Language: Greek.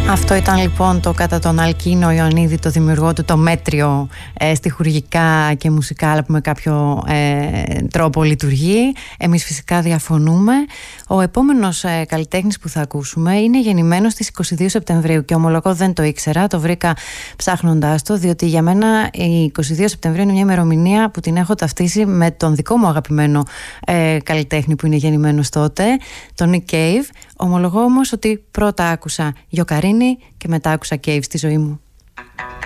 Αυτό ήταν λοιπόν το κατά τον Αλκίνο Ιωαννίδη, το δημιουργό του, το μέτριο στιχουργικά και μουσικά, αλλά που με κάποιο τρόπο λειτουργεί. Εμείς φυσικά διαφωνούμε. Ο επόμενος καλλιτέχνης που θα ακούσουμε είναι γεννημένος στις 22 Σεπτεμβρίου και ομολογώ δεν το ήξερα, το βρήκα ψάχνοντάς το, διότι για μένα η 22 Σεπτεμβρίου είναι μια ημερομηνία που την έχω ταυτίσει με τον δικό μου αγαπημένο καλλιτέχνη που είναι γεννημένος τότε, τον Nick Cave. Ομολογώ όμως ότι πρώτα άκουσα Γιοκαρίνη και μετά άκουσα Cave στη ζωή μου.